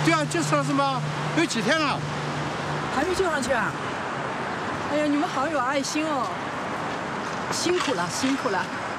对啊，就说什么有几天了， 还没救上去啊？哎呀，你们好有爱心哦！辛苦了，辛苦了。